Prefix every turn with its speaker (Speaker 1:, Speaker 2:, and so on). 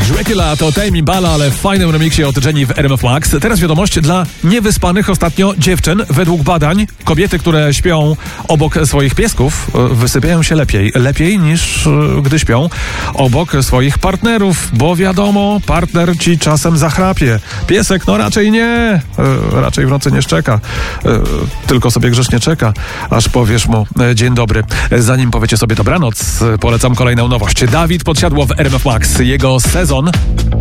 Speaker 1: Dracula to Tame Impala, ale w fajnym remiksie od Jenny w RMF Max. Teraz wiadomość dla niewyspanych ostatnio dziewczyn. Według badań kobiety, które śpią obok swoich piesków, wysypiają się lepiej niż gdy śpią obok swoich partnerów, bo wiadomo, partner ci czasem zachrapie. Piesek no raczej nie, raczej w nocy nie szczeka, tylko sobie grzecznie czeka, aż powiesz mu dzień dobry. Zanim powiecie sobie dobranoc, polecam kolejną nowość. Dawid Podsiadło w RMF Max. Jego sezon